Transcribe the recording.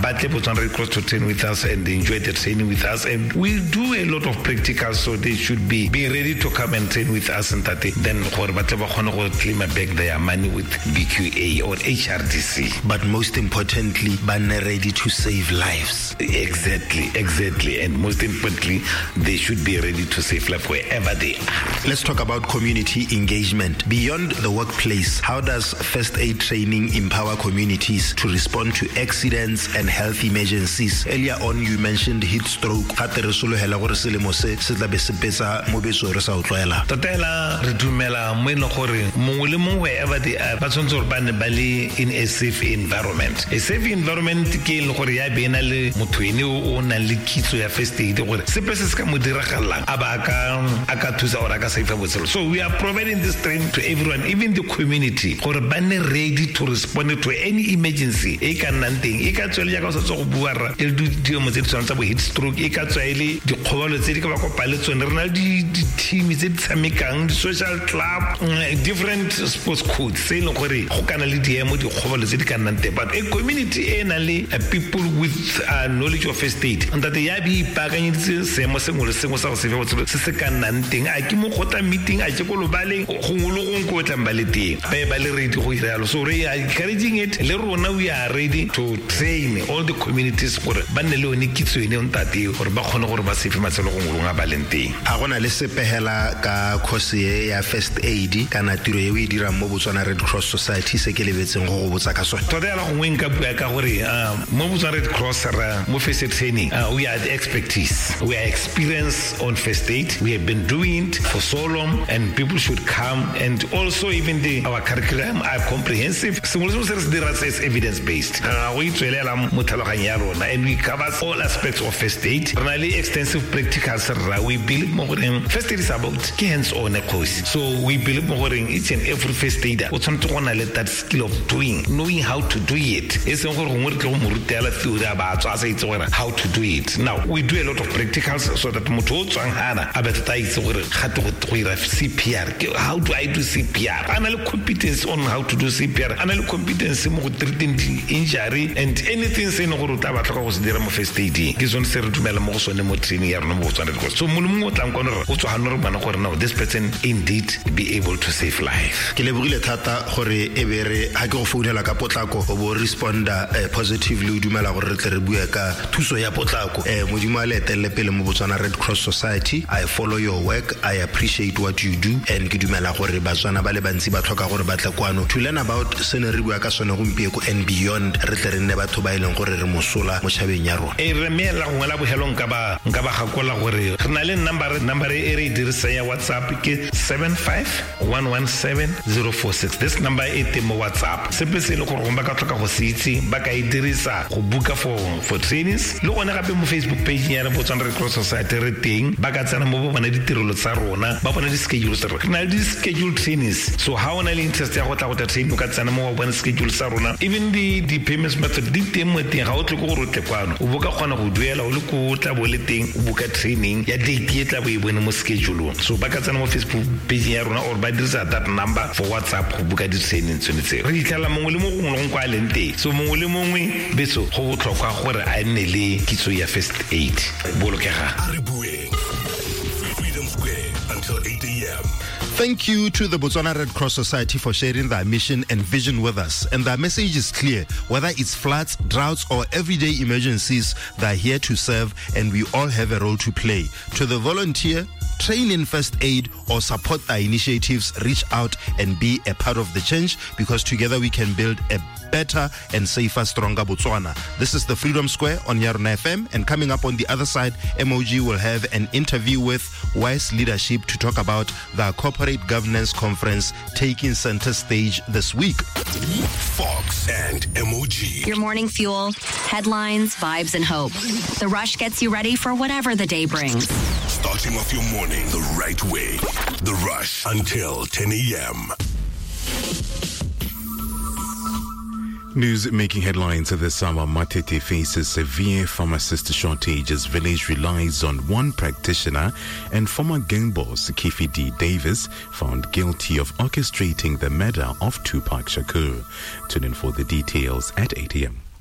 Batle Botswana Red Cross to train with us and enjoy the training with us. And we do a lot of practicals, so they should be ready to come and train with us. And that then Batle Bakhono claim back their money with BQA or HRDC. But most importantly, Banne ready to save lives. Exactly. And most importantly, they should be ready to save life wherever they are. Let's talk about community engagement. Beyond the workplace, how does first aid training empower communities to respond to accidents and health emergencies? Earlier on, you mentioned heat stroke. Tatela Redumela wherever they are, but in a safe environment. A safe environment ke gore ya bena le motweni o na le kitso ya first aid gore sepe se ka modiragalang aka thusa ora ka safe botshelo. So we are providing this training to everyone, even the community, gore ba ne ready to respond to any emergency e ka nnang teng e ka tswela ka se go bua ra e di mo tse tshwantsha bo heat stroke e ka tswele di khobalo tse di ka ba go paletsone re na di team tse di tshamekang di social club different sports codes se le gore go kana le diemo di khobalo tse di ka nnang teng, but a community e na le people with knowledge of first aid and that ya bi ipakanyitse seemo sengwe le sengwe sa go se se ka nnang teng a ke mo gota meeting a ke go lo baleng go ngolo go go tla mbale teng ba le ready go ira so re are encouraging it le rona we are ready to train all the communities gore ba nne le one kitso ene on tate gore ba khone gore ba sefe matselo go ngolo nga baleng teng. A gona le sepehela ka course ya first aid kana tiro e we dira mo Botswana Red Cross Society se ke lebetseng go botsa ka sone. Tota la go nka bua ka gore mo Botswana Red Cross ra mo first aid training we are the expertise, we are experienced on first aid, we have been doing it for so long and people should come, and also even our curriculum are comprehensive. Singolo se dira is evidence based we tswelela mo tlhaloganya ya rona and we cover all aspects of first aid. Really extensive practicals we believe mo gore first aid is about hands on a course, so we believe mo gore each and every first aider o tshwanetse go na le that skill of doing, knowing how to do it. It's not gore ngwe go mo rutela theory ba tswa sa itse gore how to do it. Now we do a lot of practicals so that motho o tswang hana a betsa itse gore ga go ira CPR, how do I do CPR, ana le competence on how to do CPR, ana le competence mo go treating injury and anything se no go ruta ba tlhoka go se dira mo first aid ke zone se re dumela mo go sone mo training ya rona mo Botswana. So mo tlang kono o tswa hana re bana gore now this person indeed be able to save life. Ke lebogile thata gore e be re ha ke go founela ka potlako o bo responder positively o dumela gore re tle re bua ka thuso ya potlako modimo a letelle pele mo Botswana Red Cross Society. I follow your work, I appreciate what you do, and ke dumela gore Batswana ba le bantsi ba tlhoka gore ba tle kwano to learn about sene re bua ka sone gompieko and beyond re tle re nne batho ba ileng gore re mosola mo tshabeng ya rona. Re mela go ngela bohelong nka ba gakola gore re na le number e re dirisa ya WhatsApp ke 751170446. This number e teng mo WhatsApp sepe se le gore ba ka tlhoka go se itse ba ka e dirisa go buka for trainings le gone gape mo Facebook page ya Botswana Red Cross Society re teng ba ka tsena mo bona ditirelo tsa rona ba bona di schedule tsa rona. Re na di schedule trainings, so how on le interest ya go tla go ta train o ka tsena mo bona schedule sa rona, even the payments method di teng mo teng ga o tle go rotle kwano o boka kgona go duela o le ko tla bo le teng o buka training ya date e tla bo e bone mo schedule. So ba ka tsena mo Facebook page ya rona or ba dirisa that number for WhatsApp go buka di training tshwanetse re itlhala mongwe le mongwe go kwa lente, so mongwe le mongwe betso go botlhokwa gore a nne le kitso ya first aid bolokega. Freedom Square until 8 a.m. Thank you to the Botswana Red Cross Society for sharing their mission and vision with us. And their message is clear. Whether it's floods, droughts, or everyday emergencies, they're here to serve, and we all have a role to play. To the volunteer, train in first aid, or support their initiatives, reach out and be a part of the change, because together we can build a better and safer, stronger Botswana. This is the Freedom Square on Yarona FM, and coming up on the other side, MOG will have an interview with Wise Leadership to talk about the Corporate Governance Conference taking center stage this week. Fox and MOG. Your morning fuel, headlines, vibes, and hope. The Rush gets you ready for whatever the day brings. Starting off your morning the right way. The Rush until 10 a.m. News making headlines this summer. Matete faces severe pharmacist shortage as village relies on one practitioner, and former gang boss Kifi D. Davis found guilty of orchestrating the murder of Tupac Shakur. Tune in for the details at 8 a.m.